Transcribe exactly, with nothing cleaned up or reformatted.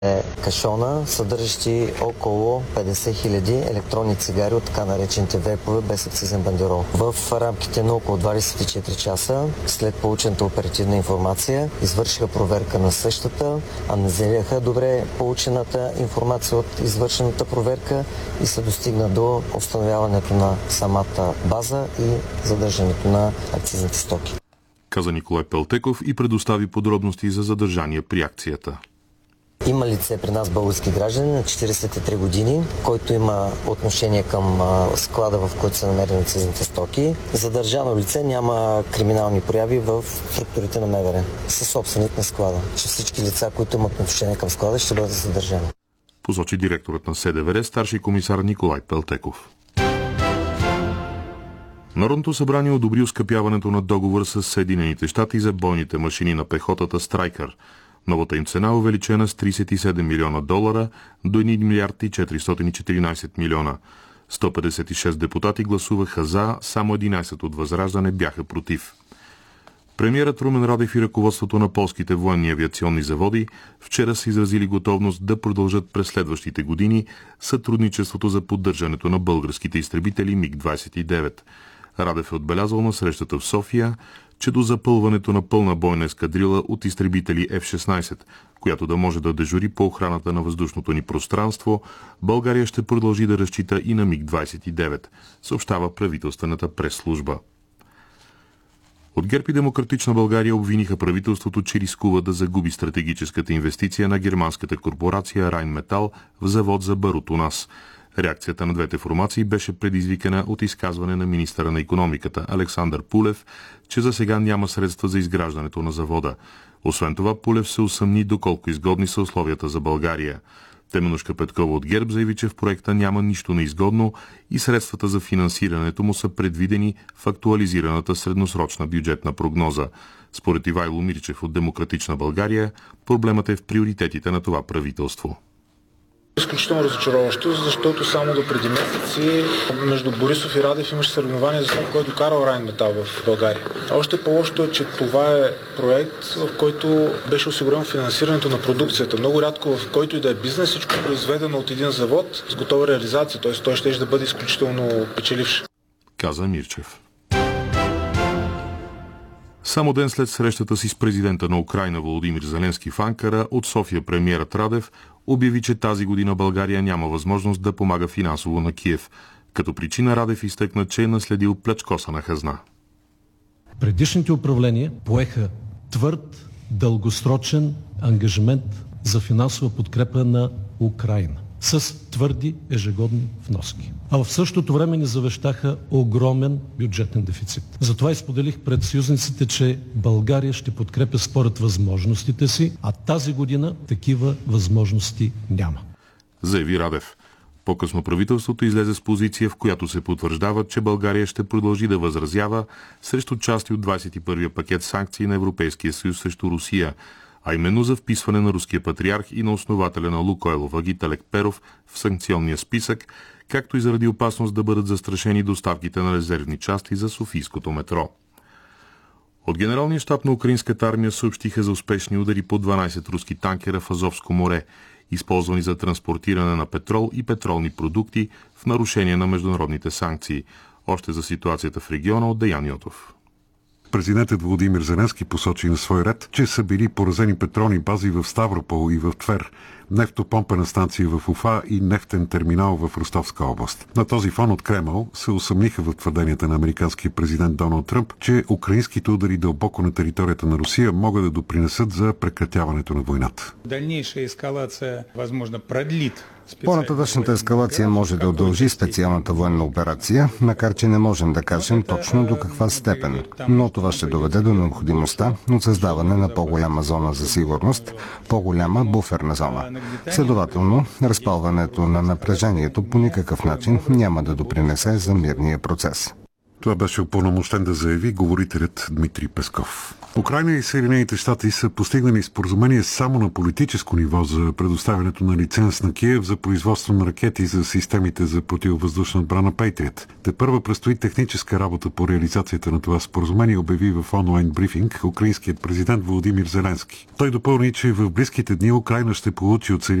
кашона, съдържащи около петдесет хиляди електронни цигари от така наречените вейпове без акцизен бандерол. В рамките на около двадесет и четири часа след получената оперативна информация извършиха проверка на същата, анализираха добре получената информация от извършената проверка и се достигна до установяването на самата база и задържането на акцизните стоки. Каза Николай Пелтеков и предостави подробности за задържание при акцията. Има лице при нас български граждани на четиридесет и три години, който има отношение към склада, в който са намерени акцизните стоки. Задържано лице няма криминални прояви в структурите на МВР. Със собственик на склада. Че всички лица, които имат отношение към склада, ще бъдат задържани. Посочи директорът на СДВР, старши комисар Николай Пелтеков. Народното събрание одобри оскъпяването на договор с Съединените щати за бойните машини на пехотата Страйкър. Новата им цена е увеличена с тридесет и седем милиона долара до един милиард и четиристотин и четиринадесет милиона. сто петдесет и шест депутати гласуваха за, само единадесет от Възраждане бяха против. Премиерът Румен Радев и ръководството на полските военни авиационни заводи вчера са изразили готовност да продължат през следващите години сътрудничеството за поддържането на българските изтребители миг двадесет и девет. Радев е отбелязал на срещата в София, че до запълването на пълна бойна ескадрила от изтребители Еф шестнадесет, която да може да дежури по охраната на въздушното ни пространство, България ще продължи да разчита и на миг двадесет и девет, съобщава правителствената прес-служба. От ГЕРБ и Демократична България обвиниха правителството, че рискува да загуби стратегическата инвестиция на германската корпорация Райнметал в завод за барут у нас. Реакцията на двете формации беше предизвикана от изказване на министъра на икономиката Александър Пулев, че за сега няма средства за изграждането на завода. Освен това, Пулев се усъмни доколко изгодни са условията за България. Теменушка Петкова от ГЕРБ заяви, че в проекта няма нищо неизгодно и средствата за финансирането му са предвидени в актуализираната средносрочна бюджетна прогноза. Според Ивайло Мирчев от Демократична България, проблемът е в приоритетите на това правителство. Изключително разочароващо, защото само до преди месеци между Борисов и Радев имаше съревнование за това, кой е докарал Райнметал в България. Още по-лошото е, че това е проект, в който беше осигурено финансирането на продукцията. Много рядко в който и да е бизнес, всичко е произведено от един завод с готова реализация, т.е. той ще да бъде изключително печеливш. Каза Мирчев. Само ден след срещата си с президента на Украйна Володимир Зеленски в Анкара, от София премиерът Радев обяви, че тази година България няма възможност да помага финансово на Киев. Като причина Радев изтъкна, че е наследил плячкосана хазна. Предишните управления поеха твърд, дългосрочен ангажимент за финансова подкрепа на Украйна с твърди ежегодни вноски. А в същото време ни завещаха огромен бюджетен дефицит. Затова изподелих пред съюзниците, че България ще подкрепя според възможностите си, а тази година такива възможности няма. Заяви Радев. По-късно правителството излезе с позиция, в която се потвърждава, че България ще продължи да възразява срещу части от двадесет и първия пакет санкции на Европейския съюз срещу Русия, а именно за вписване на руския патриарх и на основателя на Лукойл Вагиталек Перов в санкционния списък, както и заради опасност да бъдат застрашени доставките на резервни части за Софийското метро. От Генералния щаб на украинската армия съобщиха за успешни удари по дванадесет руски танкера в Азовско море, използвани за транспортиране на петрол и петролни продукти в нарушение на международните санкции. Още за ситуацията в региона от Деян Йотов. Президентът Володимир Зеленски посочи на свой ред, че са били поразени петролни бази в Ставропол и в Твер, нефтопомпена станция в Уфа и нефтен терминал в Ростовска област. На този фон от Кремъл се усъмниха в твърденията на американския президент Доналд Тръмп, че украинските удари дълбоко на територията на Русия могат да допринесат за прекратяването на войната. Дальнейшая ескалация, възможно, продлит. По-нататъчната ескалация може да удължи специалната военна операция, макар че не можем да кажем точно до каква степен. Но това ще доведе до необходимостта от създаване на по-голяма зона за сигурност, по-голяма буферна зона. Следователно, разпалването на напрежението по никакъв начин няма да допринесе за мирния процес. Това беше упълномощен да заяви говорителят Дмитрий Песков. Украйна и Съединените щати са постигнали споразумение само на политическо ниво за предоставянето на лиценз на Киев за производство на ракети за системите за противовъздушна отбрана Patriot. Тепърва предстои техническа работа по реализацията на това споразумение, обяви в онлайн брифинг украинският президент Володимир Зеленски. Той допълни, че в близките дни Украйна ще получи от